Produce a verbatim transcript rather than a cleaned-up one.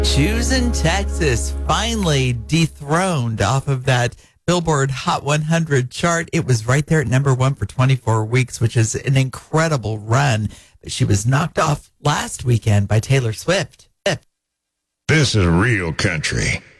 Choosing Texas finally dethroned off of that Billboard Hot one hundred chart. It was right there at number one for twenty-four weeks, which is an incredible run. But she was knocked off last weekend by Taylor Swift. This is real country.